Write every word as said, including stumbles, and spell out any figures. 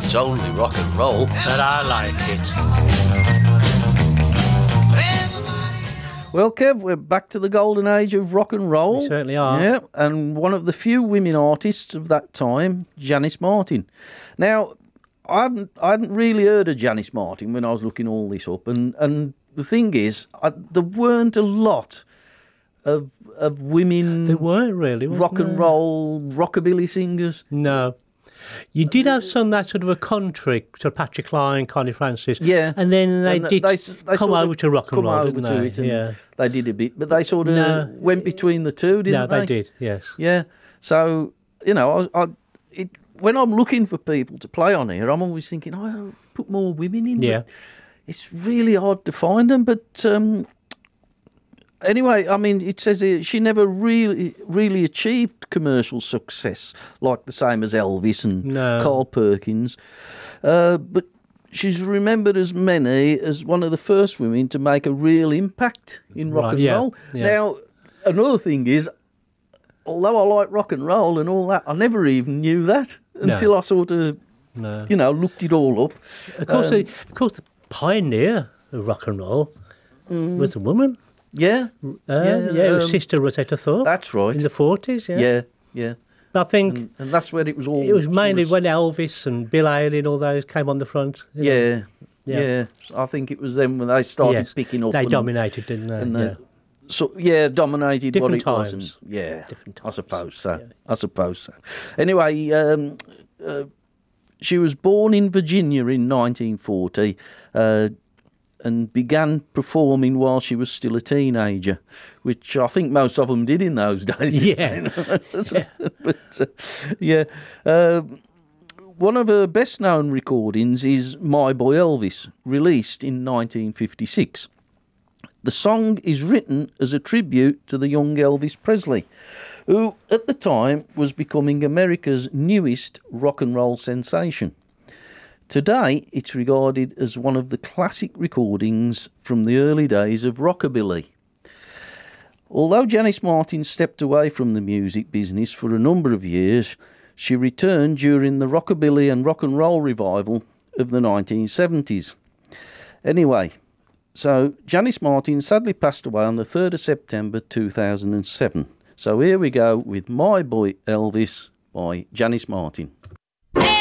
It's only rock and roll. But I like it. Well, Kev, we're back to the golden age of rock and roll. We certainly are. Yeah, and one of the few women artists of that time, Janice Martin. Now, I hadn't, I hadn't really heard of Janice Martin when I was looking all this up, and, and the thing is, I, there weren't a lot of of women. There weren't really. wasn't rock and there? roll, rockabilly singers. No. You did have some that sort of a country, sort of Patrick Cline, Connie Francis. Yeah. And then they And did they, they come sort over of to rock and come roll, over didn't to they? it, and Yeah. they did a bit, but they sort of No. went between the two, didn't No, they? they did, yes. Yeah. So, you know, I, I, it, when I'm looking for people to play on here, I'm always thinking, oh, I'll put more women in. Yeah. But it's really hard to find them. But um, anyway, I mean, it says here, she never really, really achieved commercial success like the same as Elvis and No. Carl Perkins. Uh, but she's remembered as many as one of the first women to make a real impact in rock Right, and yeah, roll. yeah. Now, another thing is, although I like rock and roll and all that, I never even knew that until I sort of, No. you know, looked it all up. Of course, Um, the, of course, the pioneer of rock and roll was a woman. Yeah, Uh, yeah, it was um, Sister Rosetta Thorpe. that's right. In the forties, yeah. Yeah, yeah. I think And, and that's where it was all. it was mainly sort of- when Elvis and Bill Haley and all those came on the front. you know. Yeah, Yeah. yeah, I think it was then when they started Yes, picking up. They and, dominated, didn't they? and yeah. uh, so yeah, dominated Different what it was. times. And, yeah, Different I times, suppose so. yeah. I suppose so. Anyway, um, uh, she was born in Virginia in nineteen forty. Uh, and began performing while she was still a teenager, which I think most of them did in those days. Yeah. you know. but, uh, yeah. Uh, one of her best-known recordings is My Boy Elvis, released in nineteen fifty-six. The song is written as a tribute to the young Elvis Presley, who at the time was becoming America's newest rock and roll sensation. Today, it's regarded as one of the classic recordings from the early days of rockabilly. Although Janice Martin stepped away from the music business for a number of years, she returned during the rockabilly and rock and roll revival of the nineteen seventies. Anyway, so Janice Martin sadly passed away on the third of September two thousand seven. So here we go with My Boy Elvis by Janice Martin.